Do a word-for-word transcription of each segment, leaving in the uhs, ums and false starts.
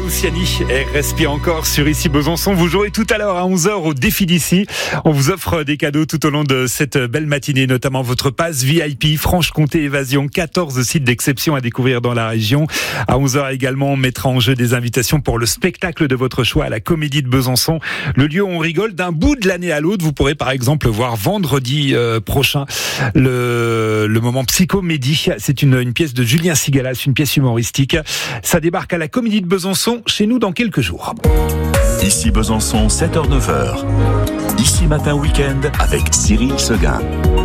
Luciani et Respire encore sur Ici Besançon. Vous jouez tout à l'heure à onze heures au défi d'ici. On vous offre des cadeaux tout au long de cette belle matinée, notamment votre passe V I P Franche-Comté Évasion, quatorze sites d'exception à découvrir dans la région. À onze heures également, on mettra en jeu des invitations pour le spectacle de votre choix à la Comédie de Besançon. Le lieu où on rigole d'un bout de l'année à l'autre. Vous pourrez par exemple voir vendredi euh, prochain le, le moment Psychomédie. C'est une, une pièce de Julien Sigalas, une pièce humoristique. Ça débarque à la Comédie de Besançon, chez nous dans quelques jours. Ici Besançon, sept heures neuf heures. Ici Matin Week-end avec Cyril Seguin.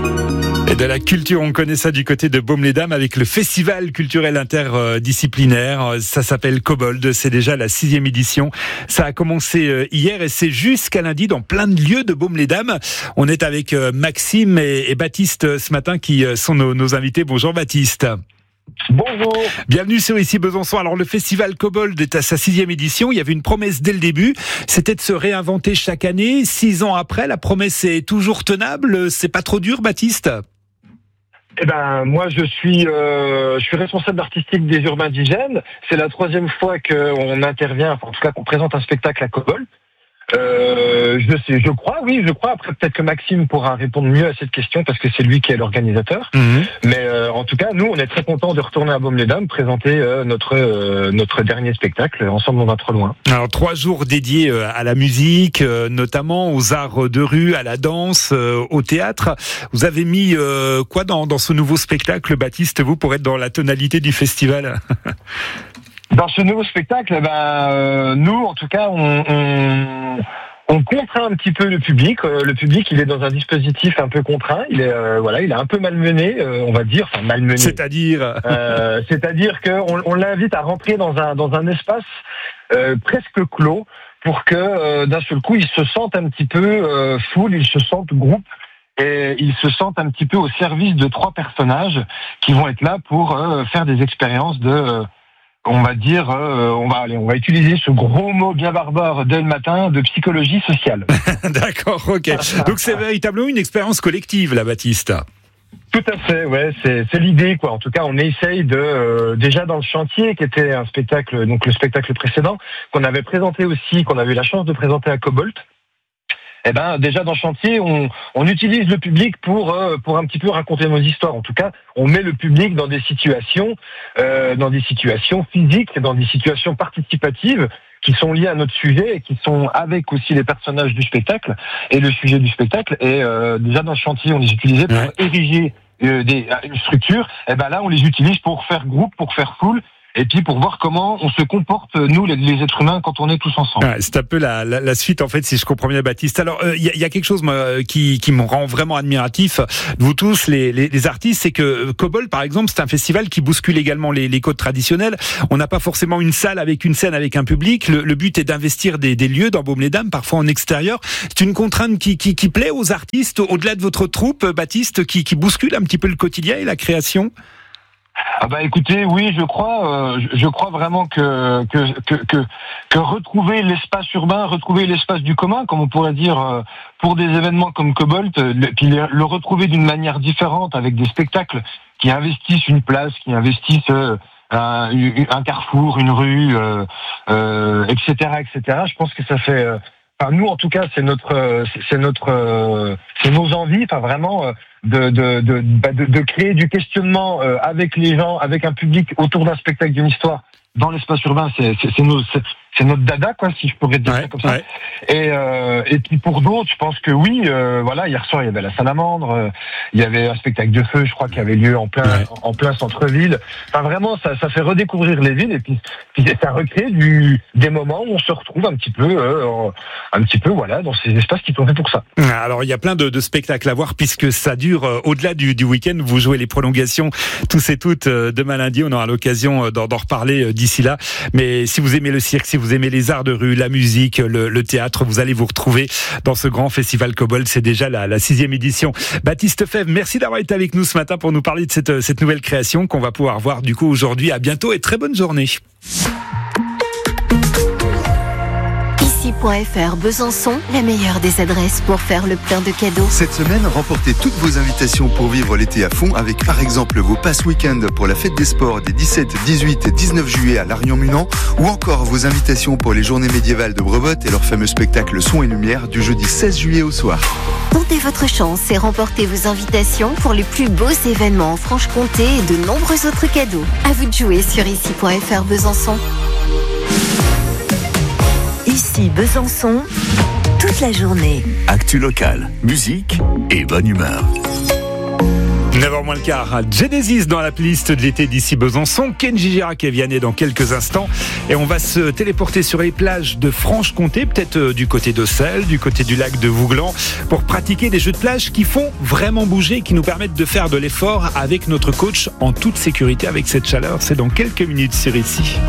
Et de la culture, on connaît ça du côté de Baume-les-Dames avec le festival culturel interdisciplinaire. Ça s'appelle Kobold, c'est déjà la sixième édition. Ça a commencé hier et c'est jusqu'à lundi dans plein de lieux de Baume-les-Dames. On est avec Maxime et, et Baptiste ce matin qui sont nos, nos invités. Bonjour Baptiste. Bonjour. Bienvenue sur Ici Besançon. Alors le festival Kobold est à sa sixième édition. Il y avait une promesse dès le début, c'était de se réinventer chaque année. Six ans après, la promesse est toujours tenable. C'est pas trop dur, Baptiste ? Eh ben, moi, je suis, euh, je suis responsable artistique des Urbains d'Hygiène. C'est la troisième fois qu'on intervient, enfin, en tout cas, qu'on présente un spectacle à Kobold. Euh, je sais, je crois, oui, je crois. Après, peut-être que Maxime pourra répondre mieux à cette question parce que c'est lui qui est l'organisateur. Mmh. Mais euh, en tout cas, nous, on est très contents de retourner à Baume-les-Dames, présenter euh, notre euh, notre dernier spectacle. Ensemble, on va trop loin. Alors, trois jours dédiés euh, à la musique, euh, notamment aux arts de rue, à la danse, euh, au théâtre. Vous avez mis euh, quoi dans dans ce nouveau spectacle, Baptiste, vous, pour être dans la tonalité du festival? Dans ce nouveau spectacle, ben, euh, nous, en tout cas, on, on, on contraint un petit peu le public. Euh, le public, il est dans un dispositif un peu contraint. Il est, euh, voilà, il est un peu malmené, euh, on va dire, enfin malmené. C'est-à-dire, euh, c'est-à-dire qu'on on l'invite à rentrer dans un dans un espace euh, presque clos pour que euh, d'un seul coup, il se sente un petit peu euh, foule, il se sente groupe. Et ils se sentent un petit peu au service de trois personnages qui vont être là pour euh, faire des expériences de euh, on va dire, euh, on va aller, on va utiliser ce gros mot bien barbare dès le matin de psychologie sociale. D'accord, ok. Donc c'est véritablement une expérience collective, là, Baptiste. Tout à fait, ouais, c'est, c'est l'idée, quoi. En tout cas, on essaye de, euh, déjà dans le chantier, qui était un spectacle, donc le spectacle précédent, qu'on avait présenté aussi, qu'on avait eu la chance de présenter à Kobold. Eh ben, déjà dans le chantier, on, on utilise le public pour euh, pour un petit peu raconter nos histoires. En tout cas, on met le public dans des situations, euh, dans des situations physiques, dans des situations participatives qui sont liées à notre sujet et qui sont avec aussi les personnages du spectacle et le sujet du spectacle. Et euh, déjà dans le chantier, on les utilisait pour ouais. ériger euh, des, une structure. Et ben là, on les utilise pour faire groupe, pour faire foule. Et puis pour voir comment on se comporte, nous, les, les êtres humains, quand on est tous ensemble. Ouais, c'est un peu la, la, la suite, en fait, si je comprends bien, Baptiste. Alors, il euh, y, y a quelque chose moi, qui, qui me rend vraiment admiratif, vous tous, les, les, les artistes, c'est que Kobold, par exemple, c'est un festival qui bouscule également les, les codes traditionnels. On n'a pas forcément une salle avec une scène, avec un public. Le, le but est d'investir des, des lieux dans Baume-les-Dames, parfois en extérieur. C'est une contrainte qui, qui, qui plaît aux artistes, au-delà de votre troupe, Baptiste, qui, qui bouscule un petit peu le quotidien et la création. Ah bah écoutez, oui, je crois, euh, je crois vraiment que que, que que que retrouver l'espace urbain, retrouver l'espace du commun, comme on pourrait dire, euh, pour des événements comme Kobold, le, puis le, le retrouver d'une manière différente avec des spectacles qui investissent une place, qui investissent euh, un, un carrefour, une rue, euh, euh, et cetera, et cetera. Je pense que ça fait. Euh, Enfin, nous, en tout cas, c'est notre, c'est notre, c'est nos envies. Enfin, vraiment, de de de de, de créer du questionnement avec les gens, avec un public autour d'un spectacle, d'une histoire dans l'espace urbain. C'est c'est, c'est, nos, c'est, c'est notre dada, quoi, si je pourrais dire ouais, ça comme ça. Ouais. Et euh, et puis pour d'autres, je pense que oui. Euh, voilà, hier soir, il y avait la Salamandre, euh, il y avait un spectacle de feu, je crois, qui avait lieu en plein ouais. en, en plein centre-ville. Enfin, vraiment, ça ça fait redécouvrir les villes et puis, puis ça recrée du des moments où on se retrouve un petit peu, euh, un petit peu, voilà, dans ces espaces qui sont faits pour ça. Alors, il y a plein de, de spectacles à voir puisque ça dure euh, au-delà du, du week-end. Vous jouez les prolongations tous et toutes euh, demain lundi. On aura l'occasion euh, d'en, d'en reparler euh, d'ici là. Mais si vous aimez le cirque, si vous aimez les arts de rue, la musique, le, le théâtre, vous allez vous retrouver dans ce grand festival Kobold. C'est déjà la, la sixième édition. Baptiste Fèvre, merci d'avoir été avec nous ce matin pour nous parler de cette, cette nouvelle création qu'on va pouvoir voir du coup aujourd'hui. À bientôt et très bonne journée. Ici point F R Besançon, la meilleure des adresses pour faire le plein de cadeaux. Cette semaine, remportez toutes vos invitations pour vivre l'été à fond avec par exemple vos passes week-end pour la fête des sports des dix-sept, dix-huit et dix-neuf juillet à Larion-Munan ou encore vos invitations pour les journées médiévales de Brevoort et leur fameux spectacle Son et Lumière du jeudi seize juillet au soir. Tentez votre chance et remportez vos invitations pour les plus beaux événements en Franche-Comté et de nombreux autres cadeaux. À vous de jouer sur ici point F R Besançon. Ici Besançon, toute la journée. Actu locale, musique et bonne humeur. neuf heures moins le quart, Genesis dans la playlist de l'été d'ici Besançon, Kenji Girac et Vianney dans quelques instants et on va se téléporter sur les plages de Franche-Comté, peut-être du côté de Selles, du côté du lac de Vouglan, pour pratiquer des jeux de plage qui font vraiment bouger, qui nous permettent de faire de l'effort avec notre coach en toute sécurité avec cette chaleur. C'est dans quelques minutes sur ici.